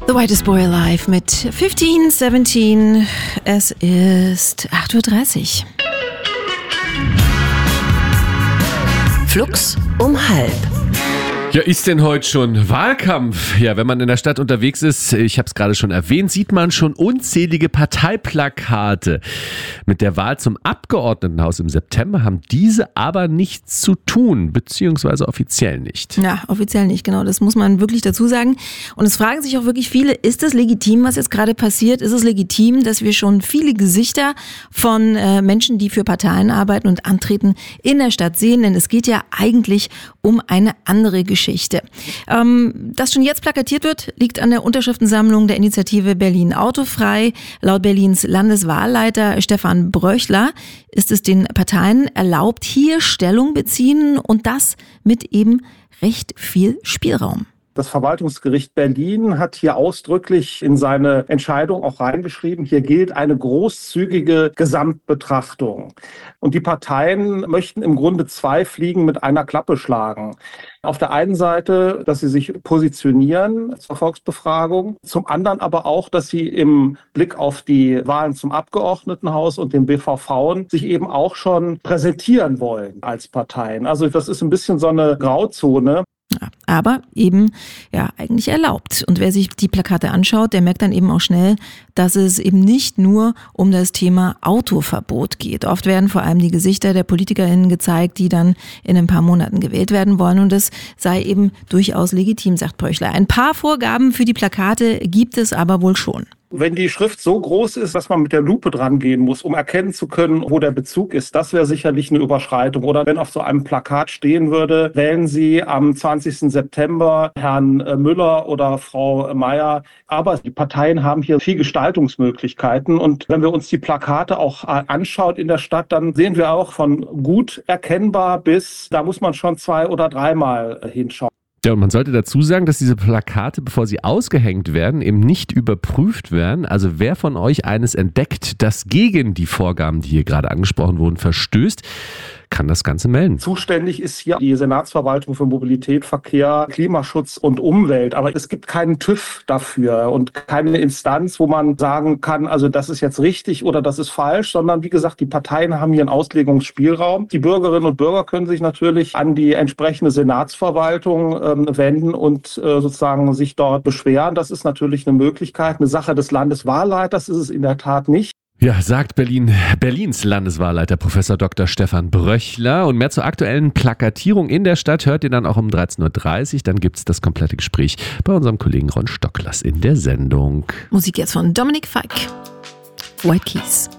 The Whitest Boy Alive mit 1517. Es ist 8:30 Uhr. Flux um halb. Ja, ist denn heute schon Wahlkampf? Ja, wenn man in der Stadt unterwegs ist, ich habe es gerade schon erwähnt, sieht man schon unzählige Parteiplakate. Mit der Wahl zum Abgeordnetenhaus im September haben diese aber nichts zu tun, beziehungsweise offiziell nicht. Ja, offiziell nicht, genau. Das muss man wirklich dazu sagen. Und es fragen sich auch wirklich viele, ist es legitim, was jetzt gerade passiert? Ist es legitim, dass wir schon viele Gesichter von Menschen, die für Parteien arbeiten und antreten, in der Stadt sehen? Denn es geht ja eigentlich um eine andere Geschichte. Dass schon jetzt plakatiert wird, liegt an der Unterschriftensammlung der Initiative Berlin autofrei. Laut Berlins Landeswahlleiter Stefan Bröchler ist es den Parteien erlaubt, hier Stellung beziehen und das mit eben recht viel Spielraum. Das Verwaltungsgericht Berlin hat hier ausdrücklich in seine Entscheidung auch reingeschrieben, hier gilt eine großzügige Gesamtbetrachtung. Und die Parteien möchten im Grunde zwei Fliegen mit einer Klappe schlagen. Auf der einen Seite, dass sie sich positionieren zur Volksbefragung, zum anderen aber auch, dass sie im Blick auf die Wahlen zum Abgeordnetenhaus und den BVV sich eben auch schon präsentieren wollen als Parteien. Also das ist ein bisschen so eine Grauzone. Ja, aber eben ja eigentlich erlaubt. Und wer sich die Plakate anschaut, der merkt dann eben auch schnell, dass es eben nicht nur um das Thema Autoverbot geht. Oft werden vor allem die Gesichter der PolitikerInnen gezeigt, die dann in ein paar Monaten gewählt werden wollen. Und das sei eben durchaus legitim, sagt Bröchler. Ein paar Vorgaben für die Plakate gibt es aber wohl schon. Wenn die Schrift so groß ist, dass man mit der Lupe dran gehen muss, um erkennen zu können, wo der Bezug ist, das wäre sicherlich eine Überschreitung. Oder wenn auf so einem Plakat stehen würde, wählen Sie am 20. September Herrn Müller oder Frau Mayer. Aber die Parteien haben hier viel Gestaltungsmöglichkeiten. Und wenn wir uns die Plakate auch anschauen in der Stadt, dann sehen wir auch von gut erkennbar bis, da muss man schon 2- oder 3-mal hinschauen. Ja, und man sollte dazu sagen, dass diese Plakate, bevor sie ausgehängt werden, eben nicht überprüft werden. Also wer von euch eines entdeckt, das gegen die Vorgaben, die hier gerade angesprochen wurden, verstößt, kann das Ganze melden. Zuständig ist hier die Senatsverwaltung für Mobilität, Verkehr, Klimaschutz und Umwelt. Aber es gibt keinen TÜV dafür und keine Instanz, wo man sagen kann, also das ist jetzt richtig oder das ist falsch, sondern wie gesagt, die Parteien haben hier einen Auslegungsspielraum. Die Bürgerinnen und Bürger können sich natürlich an die entsprechende Senatsverwaltung wenden und sozusagen sich dort beschweren. Das ist natürlich eine Möglichkeit. Eine Sache des Landeswahlleiters ist es in der Tat nicht. Ja, sagt Berlins Landeswahlleiter Professor Dr. Stefan Bröchler. Und mehr zur aktuellen Plakatierung in der Stadt hört ihr dann auch um 13:30 Uhr. Dann gibt's das komplette Gespräch bei unserem Kollegen Ron Stocklers in der Sendung. Musik jetzt von Dominik Feick. White Keys.